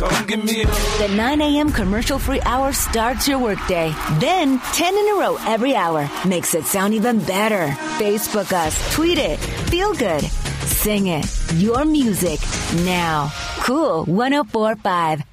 Come give me a hug. The 9 a.m. commercial-free hour starts your workday. Then 10 in a row every hour makes it sound even better. Facebook us, tweet it, feel good, sing it. Your music now. Cool 104.5.